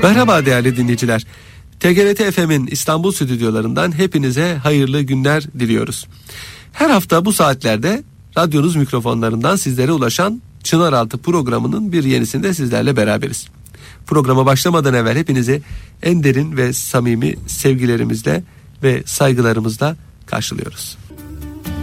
Merhaba değerli dinleyiciler. TGRT FM'in İstanbul stüdyolarından hepinize hayırlı günler diliyoruz. Her hafta bu saatlerde radyonuz mikrofonlarından sizlere ulaşan Çınaraltı programının bir yenisinde sizlerle beraberiz. Programa başlamadan evvel hepinizi en derin ve samimi sevgilerimizle ve saygılarımızla karşılıyoruz.